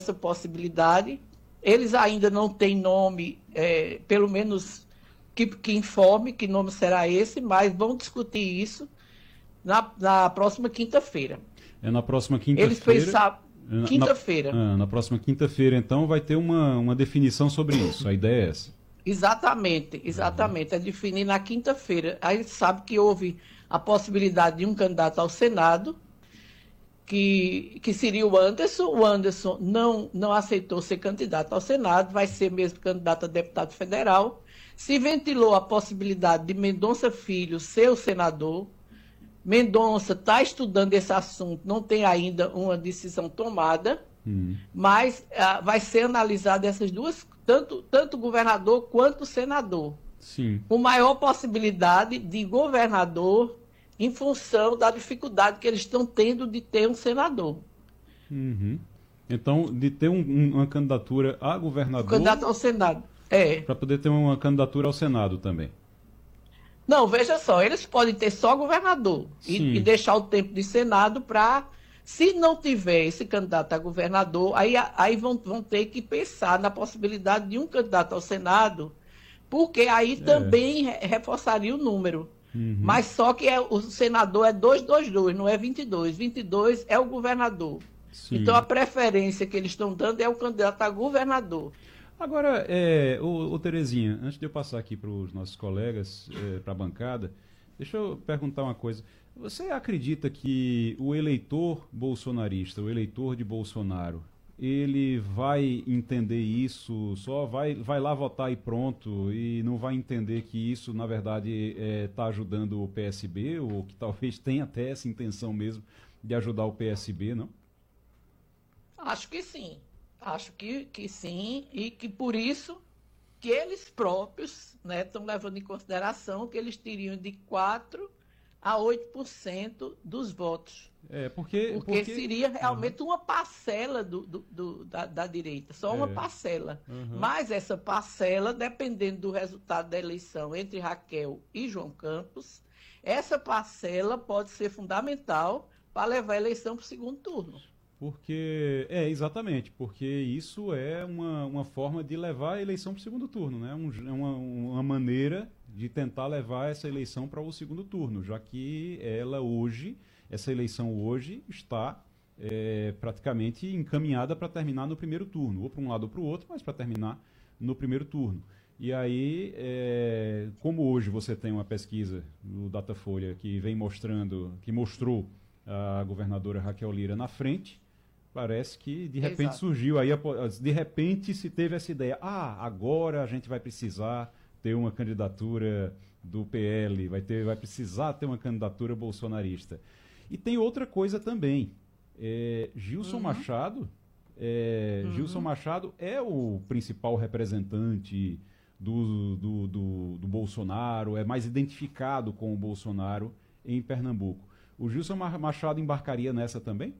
essa possibilidade. Eles ainda não têm nome, pelo menos que informe que nome será esse, mas vão discutir isso na próxima quinta-feira. É na próxima Eles quinta-feira. pensaram, quinta-feira, Na próxima quinta-feira, então, vai ter uma definição sobre isso. A ideia é essa. exatamente, é definir na quinta-feira. A gente sabe que houve a possibilidade de um candidato ao Senado, que seria o Anderson não aceitou ser candidato ao Senado, vai ser mesmo candidato a deputado federal. Se ventilou a possibilidade de Mendonça Filho ser o senador. Mendonça está estudando esse assunto, não tem ainda uma decisão tomada, mas vai ser analisada essas duas, tanto o governador quanto o senador. Sim. Com maior possibilidade de governador em função da dificuldade que eles estão tendo de ter um senador. Uhum. Então, de ter uma candidatura a governador... Candidato ao Senado, para poder ter uma candidatura ao Senado também. Não, veja só, eles podem ter só governador e deixar o tempo de Senado para, se não tiver esse candidato a governador, aí vão ter que pensar na possibilidade de um candidato ao Senado, porque aí também reforçaria o número. Mas só que o senador é 222, não é 22. 22 é o governador. Sim. Então a preferência que eles estão dando é o candidato a governador. Agora, Terezinha, antes de eu passar aqui para os nossos colegas, para a bancada, deixa eu perguntar uma coisa. Você acredita que o eleitor bolsonarista, o eleitor de Bolsonaro, ele vai entender isso, só vai lá votar e pronto, e não vai entender que isso, na verdade, está ajudando o PSB, ou que talvez tenha até essa intenção mesmo de ajudar o PSB, não? Acho que sim. Acho que sim, e que por isso que eles próprios estão levando em consideração que eles teriam de 4% a 8% dos votos. Porque seria realmente uma parcela da direita, só uma parcela. Mas essa parcela, dependendo do resultado da eleição entre Raquel e João Campos, essa parcela pode ser fundamental para levar a eleição para o segundo turno. Exatamente, porque isso é uma forma de levar a eleição para o segundo turno, né? Uma maneira de tentar levar essa eleição para o segundo turno, já que essa eleição hoje está praticamente encaminhada para terminar no primeiro turno, ou para um lado ou para o outro, mas para terminar no primeiro turno. E aí, como hoje você tem uma pesquisa do Datafolha que mostrou a governadora Raquel Lira na frente, parece que de repente surgiu aí, de repente se teve essa ideia, agora a gente vai precisar ter uma candidatura do PL, vai precisar ter uma candidatura bolsonarista. E tem outra coisa também, Gilson Machado é o principal representante do Bolsonaro, é mais identificado com o Bolsonaro em Pernambuco. O Gilson Machado embarcaria nessa também?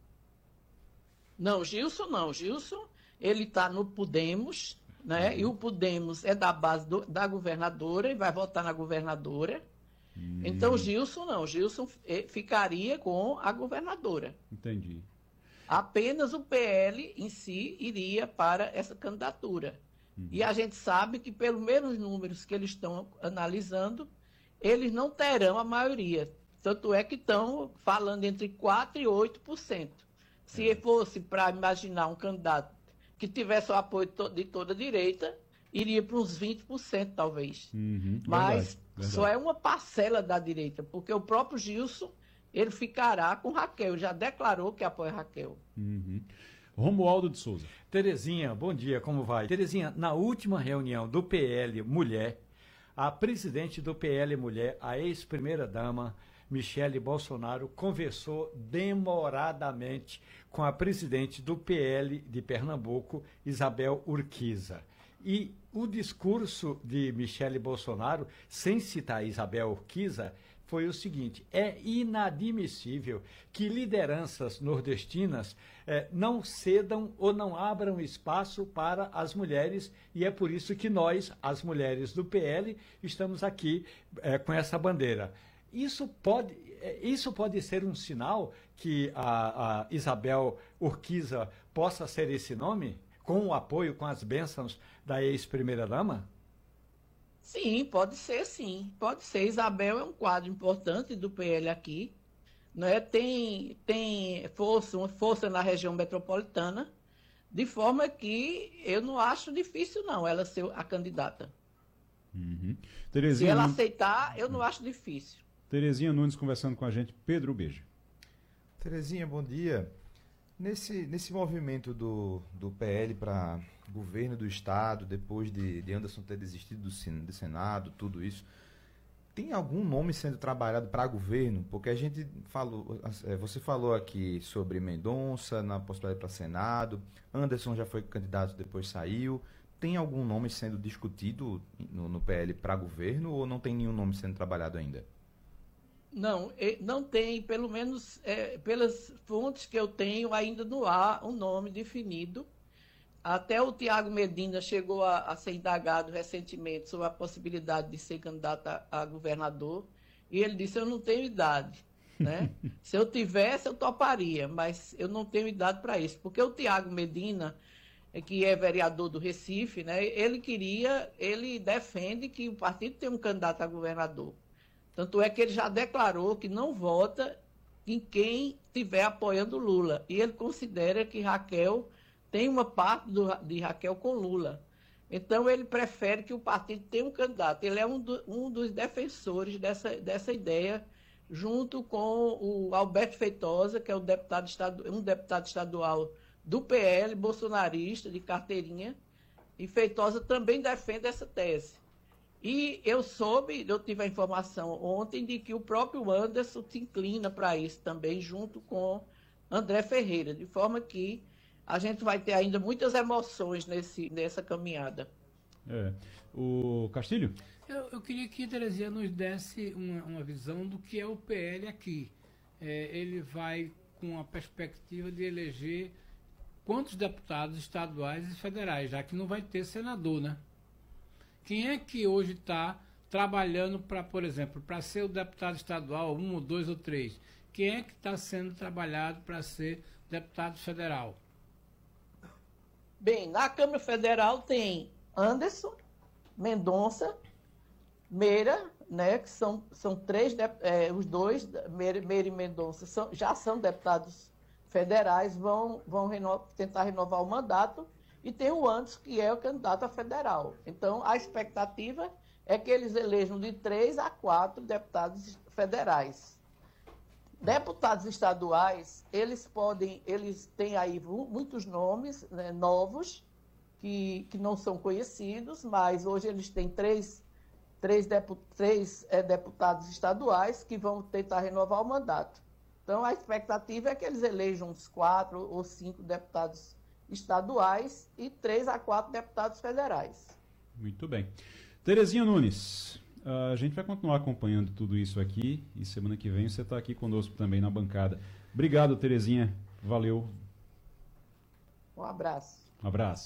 Não, Gilson, ele está no Podemos, né? E o Podemos é da base da governadora e vai votar na governadora. Então, Gilson ficaria com a governadora. Entendi. Apenas o PL em si iria para essa candidatura. E a gente sabe que, pelo menos números que eles estão analisando, eles não terão a maioria. Tanto é que estão falando entre 4% e 8%. Se fosse para imaginar um candidato que tivesse o apoio de toda a direita, iria para uns 20%, talvez. Mas verdade. só é uma parcela da direita, porque o próprio Gilson, ele ficará com Raquel, já declarou que apoia Raquel. Romualdo de Souza. Terezinha, bom dia, como vai? Terezinha, na última reunião do PL Mulher, a presidente do PL Mulher, a ex-primeira-dama, Michele Bolsonaro, conversou demoradamente com a presidente do PL de Pernambuco, Isabel Urquiza. E o discurso de Michele Bolsonaro, sem citar Isabel Urquiza, foi o seguinte: é inadmissível que lideranças nordestinas não cedam ou não abram espaço para as mulheres, e é por isso que nós, as mulheres do PL, estamos aqui com essa bandeira. Isso pode ser um sinal que a Isabel Urquiza possa ser esse nome, com o apoio, com as bênçãos da ex-primeira-dama? Sim, pode ser sim. Pode ser. Isabel é um quadro importante do PL aqui, né? Tem força, uma força na região metropolitana, de forma que eu não acho difícil, não, ela ser a candidata. Uhum. Se Terezinha, ela aceitar, eu não acho difícil. Terezinha Nunes conversando com a gente. Pedro, beijo. Terezinha, bom dia. Nesse movimento do PL para governo do Estado, depois de Anderson ter desistido do Senado, tudo isso, tem algum nome sendo trabalhado para governo? Porque a gente falou, você falou aqui sobre Mendonça, na possibilidade para Senado, Anderson já foi candidato, depois saiu. Tem algum nome sendo discutido no PL para governo ou não tem nenhum nome sendo trabalhado ainda? Não, não tem, pelo menos pelas fontes que eu tenho, ainda não há um nome definido. Até o Tiago Medina chegou a ser indagado recentemente sobre a possibilidade de ser candidato a governador, e ele disse, eu não tenho idade, né? Se eu tivesse, eu toparia, mas eu não tenho idade para isso, porque o Tiago Medina, que é vereador do Recife, né, ele defende que o partido tem um candidato a governador. Tanto é que ele já declarou que não vota em quem estiver apoiando Lula. E ele considera que Raquel tem uma parte de Raquel com Lula. Então, ele prefere que o partido tenha um candidato. Ele é um dos defensores dessa ideia, junto com o Alberto Feitosa, que é um deputado estadual do PL, bolsonarista, de carteirinha. E Feitosa também defende essa tese. E eu tive a informação ontem de que o próprio Anderson se inclina para isso também, junto com André Ferreira, de forma que a gente vai ter ainda muitas emoções nessa caminhada. O Castilho? Eu queria que a Terezinha nos desse uma visão do que é o PL aqui. Ele vai com a perspectiva de eleger quantos deputados estaduais e federais, já que não vai ter senador, né? Quem é que hoje está trabalhando para, por exemplo, para ser o deputado estadual, 1 ou 2 ou 3? Quem é que está sendo trabalhado para ser deputado federal? Bem, na Câmara Federal tem Anderson, Mendonça, Meira, né, que são três, os dois, Meira e Mendonça, já são deputados federais, vão tentar renovar o mandato. E tem o Anderson, que é o candidato a federal. Então, a expectativa é que eles elejam de 3 a 4 deputados federais. Deputados estaduais, eles têm aí muitos nomes, né, novos, que não são conhecidos, mas hoje eles têm três deputados estaduais que vão tentar renovar o mandato. Então, a expectativa é que eles elejam uns 4 ou 5 deputados estaduais e 3 a 4 deputados federais. Muito bem. Terezinha Nunes, a gente vai continuar acompanhando tudo isso aqui e semana que vem você está aqui conosco também na bancada. Obrigado, Terezinha. Valeu. Um abraço. Um abraço.